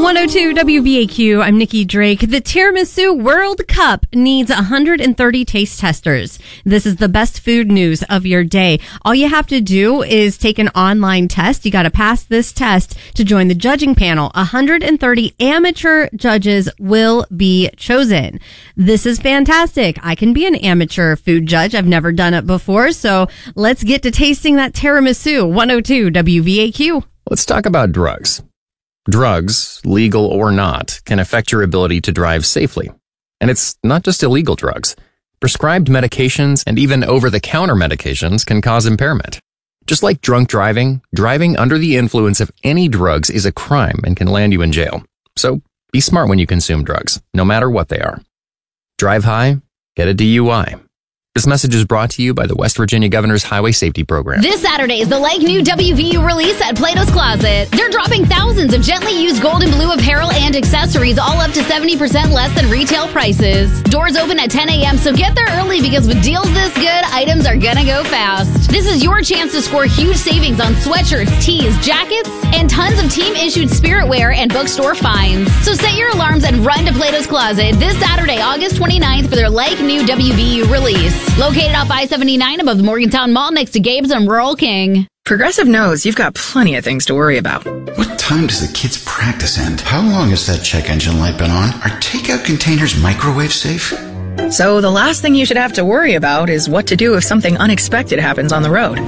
102 WVAQ, I'm Nikki Drake. The Tiramisu World Cup needs 130 taste testers. This is the best food news of your day. All you have to do is take an online test. You got to pass this test to join the judging panel. 130 amateur judges will be chosen. This is fantastic. I can be an amateur food judge. I've never done it before, so let's get to tasting that tiramisu. 102 WVAQ. Let's talk about drugs. Drugs, legal or not, can affect your ability to drive safely. And it's not just illegal drugs. Prescribed medications and even over-the-counter medications can cause impairment. Just like drunk driving, driving under the influence of any drugs is a crime and can land you in jail. So be smart when you consume drugs, no matter what they are. Drive high, get a DUI. This message is brought to you by the West Virginia Governor's Highway Safety Program. This Saturday is the Like New WVU release at Plato's Closet. They're dropping thousands of gently used gold and blue apparel and accessories, all up to 70% less than retail prices. Doors open at 10 a.m., so get there early because with deals this good, items are gonna go fast. This is your chance to score huge savings on sweatshirts, tees, jackets, and tons of team-issued spirit wear and bookstore finds. So set your alarms and run to Plato's Closet this Saturday, August 29th for their Like New WVU release. Located off I-79 above the Morgantown Mall next to Gabe's and Rural King. Progressive knows you've got plenty of things to worry about. What time does the kids' practice end? How long has that check engine light been on? Are takeout containers microwave safe? So the last thing you should have to worry about is what to do if something unexpected happens on the road.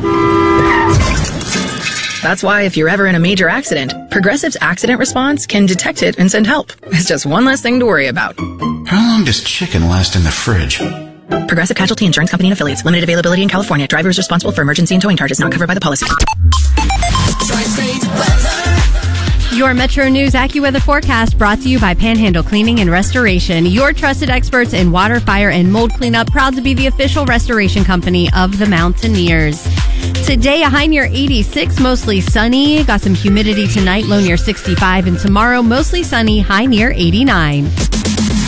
That's why if you're ever in a major accident, Progressive's accident response can detect it and send help. It's just one less thing to worry about. How long does chicken last in the fridge? Progressive Casualty Insurance Company and Affiliates. Limited availability in California. Driver is responsible for emergency and towing charges not covered by the policy. Your Metro News AccuWeather forecast brought to you by Panhandle Cleaning and Restoration. Your trusted experts in water, fire, and mold cleanup. Proud to be the official restoration company of the Mountaineers. Today, a high near 86, mostly sunny. Got some humidity tonight, low near 65. And tomorrow, mostly sunny, high near 89.